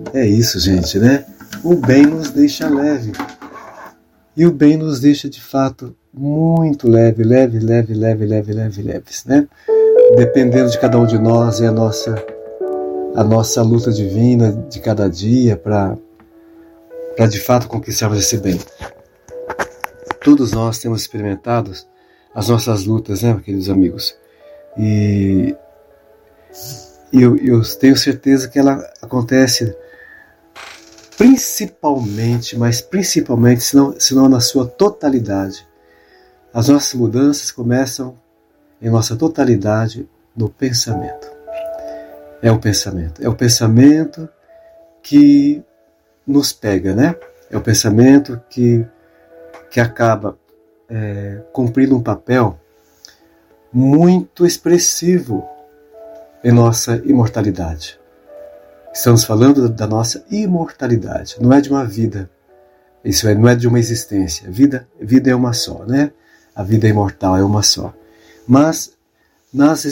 É isso, gente, né? O bem nos deixa leve. E o bem nos deixa, de fato, muito leves, né? Dependendo de cada um de nós, é a nossa luta divina de cada dia para de fato conquistarmos esse bem. Todos nós temos experimentado as nossas lutas, né, queridos amigos? E eu tenho certeza que ela acontece principalmente, se não na sua totalidade. As nossas mudanças começam em nossa totalidade no pensamento. É o pensamento que nos pega, né? É o pensamento que acaba cumprindo um papel muito expressivo em nossa imortalidade. Estamos falando da nossa imortalidade, não é de uma vida, isso é, não é de uma existência. Vida é uma só, né? A vida é imortal, é uma só. Mas nas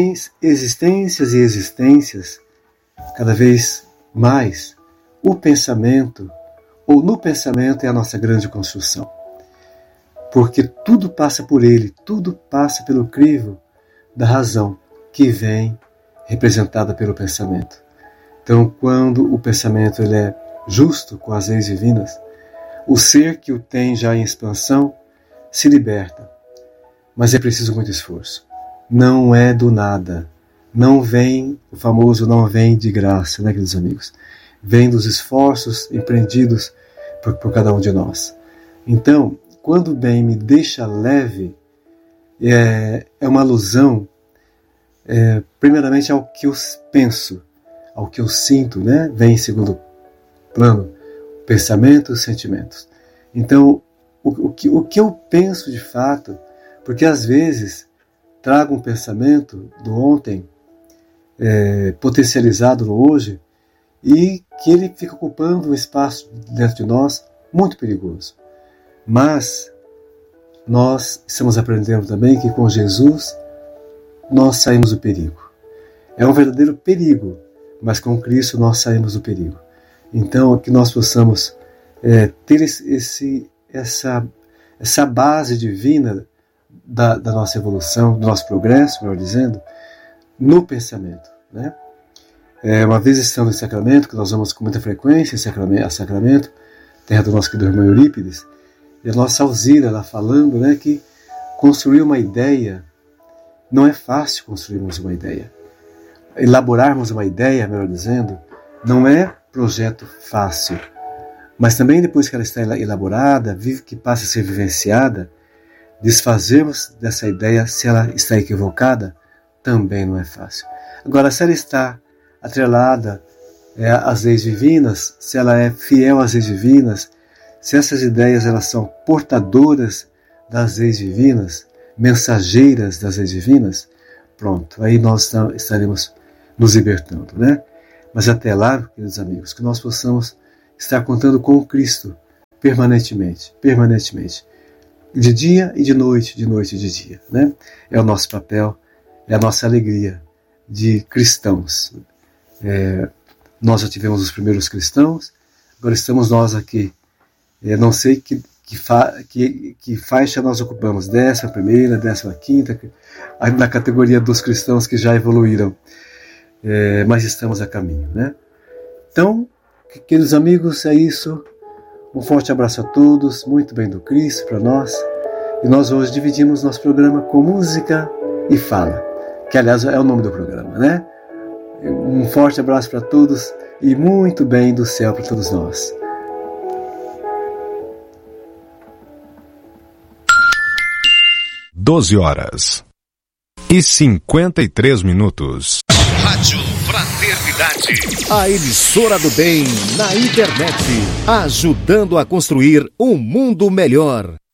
existências, cada vez mais, no pensamento é a nossa grande construção. Porque tudo passa por ele, tudo passa pelo crivo da razão, que vem representada pelo pensamento. Então, quando o pensamento ele é justo com as leis divinas, o ser que o tem já em expansão se liberta. Mas é preciso muito esforço. Não é do nada. Não vem, o famoso não vem de graça, né, queridos amigos? Vem dos esforços empreendidos por cada um de nós. Então, quando o bem me deixa leve, é uma alusão, primeiramente, ao que eu penso, ao que eu sinto, né? Vem em segundo plano, pensamentos, sentimentos. Então, o que eu penso de fato, porque às vezes trago um pensamento do ontem, potencializado no hoje, e que ele fica ocupando um espaço dentro de nós muito perigoso. Mas nós estamos aprendendo também que com Jesus nós saímos do perigo. É um verdadeiro perigo, mas com Cristo nós saímos do perigo. Então, que nós possamos ter essa base divina da nossa evolução, do nosso progresso, melhor dizendo, no pensamento, né? Uma vez estando em Sacramento, que nós vamos com muita frequência a Sacramento, terra do nosso querido irmão Eurípides, e a nossa Alzira lá falando, né, que construir uma ideia não é fácil. Construirmos uma ideia, elaborarmos uma ideia, melhor dizendo, não é projeto fácil. Mas também depois que ela está elaborada, que passa a ser vivenciada, desfazermos dessa ideia, se ela está equivocada, também não é fácil. Agora, se ela está atrelada às leis divinas, se ela é fiel às leis divinas, se essas ideias elas são portadoras das leis divinas, mensageiras das leis divinas, pronto, aí nós estaremos nos libertando, né? Mas até lá, queridos amigos, que nós possamos estar contando com Cristo permanentemente, de dia e de noite e de dia, né? É o nosso papel, é a nossa alegria de cristãos. Nós já tivemos os primeiros cristãos, agora estamos nós aqui. Não sei que faixa nós ocupamos, 11ª, 15ª, na categoria dos cristãos que já evoluíram, mas estamos a caminho, né? Então, queridos amigos, é isso. Um forte abraço a todos, muito bem do Cristo para nós. E nós hoje dividimos nosso programa com música e fala, que aliás é o nome do programa, né? Um forte abraço para todos e muito bem do céu para todos nós. Doze horas e 53 minutos. Rádio Fraternidade. A emissora do bem na internet, ajudando a construir um mundo melhor.